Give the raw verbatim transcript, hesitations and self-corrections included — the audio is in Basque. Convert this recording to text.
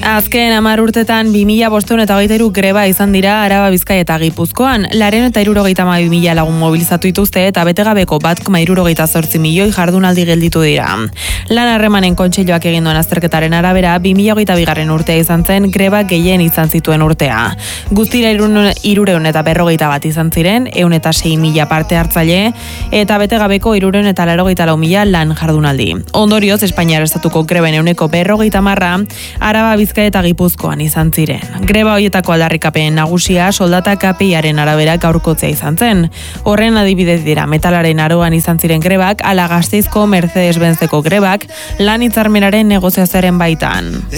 Azken hamar urtetan bi mila bostehun eta hogeita hiru greba izan dira Araba, Bizkaia eta Gipuzkoan. Laurehun eta hirurogeita hamabi mila lagun mobilizatu dituzte eta betegabeko bat koma hirurogeita zortzi milioi jardunaldi gelditu dira. Lan harremanen kontseiluak egin duen azterketaren arabera, bi mila hogeita bigarren urtea izan zen greba gehien izan zituen urtea. Guztira hirurehun eta berrogeita bat izan ziren, ehun eta sei mila parte hartzaile eta betegabeko hirurehun eta laurogeita lau mila lan jardunaldi. Ondorioz, Espainiar estatuko greben ehuneko berrogeita hamarra Araba, Bizkaia eta Gipuzkoan izan ziren. Greba horietako aldarrikapen nagusia soldata K P I-aren arabera gaurkotzea izan zen. Horren adibidez dira metalaren aroan izan ziren grebak, ala Gasteizko Mercedes-Benzeko grebak lan hitzarmenaren negoziazioaren baitan.